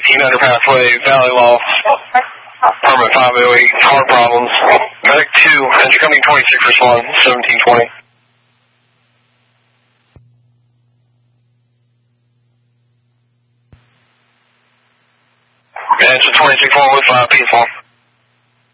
under pathway, Valley Loft, permit 508, car problems. Medic 2, incoming 26, respond, 1720. Engine 26, 1 with 5, PS1.